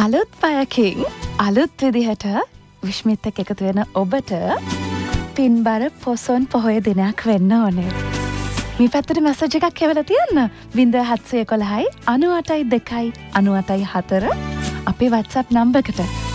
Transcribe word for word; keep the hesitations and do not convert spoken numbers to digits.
අලුත් පයකින් අලුත් විදිහට විශ්මිත් එක්ක එකතු වෙන ඔබට පින්බර පොසොන් පොහොය දිනයක් වෙන්න ඕනේ. මේ පැත්තට මැසේජ් එකක් එවලා තියන්න. ज़ीरो सात एक एक अनू अठाई දෙකයි අනූ අටයි හතර අපේ WhatsApp නම්බර් එකට.